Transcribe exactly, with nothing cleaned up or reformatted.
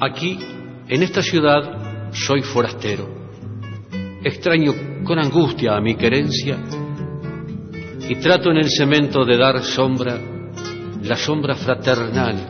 Aquí, en esta ciudad, soy forastero. Extraño con angustia a mi querencia y trato en el cemento de dar sombra, la sombra fraternal